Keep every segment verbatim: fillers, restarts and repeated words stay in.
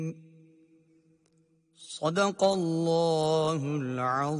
Sadakallahul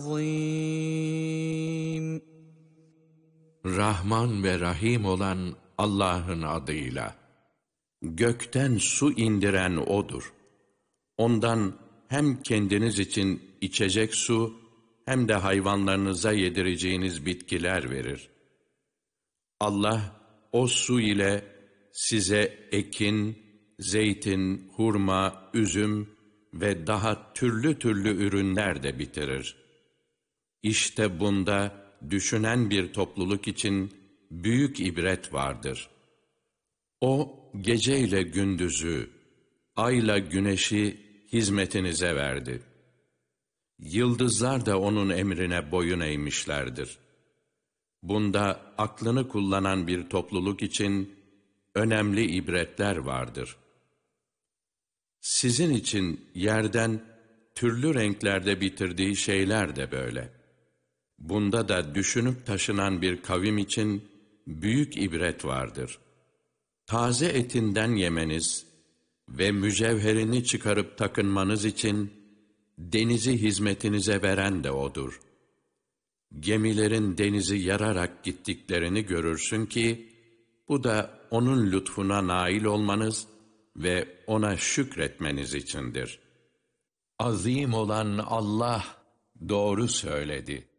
azim. Rahman ve Rahim olan Allah'ın adıyla. Gökten su indiren O'dur. Ondan hem kendiniz için içecek su, hem de hayvanlarınıza yedireceğiniz bitkiler verir. Allah, o su ile size ekin, zeytin, hurma, üzüm ve daha türlü türlü ürünler de bitirir. İşte bunda düşünen bir topluluk için büyük ibret vardır. O, geceyle gündüzü, ayla güneşi hizmetinize verdi. Yıldızlar da onun emrine boyun eğmişlerdir. Bunda aklını kullanan bir topluluk için önemli ibretler vardır. Sizin için yerden türlü renklerde bitirdiği şeyler de böyle. Bunda da düşünüp taşınan bir kavim için büyük ibret vardır. Taze etinden yemeniz ve mücevherini çıkarıp takınmanız için denizi hizmetinize veren de O'dur. Gemilerin denizi yararak gittiklerini görürsün ki, bu da O'nun lütfuna nail olmanız ve O'na şükretmeniz içindir. Azim olan Allah doğru söyledi.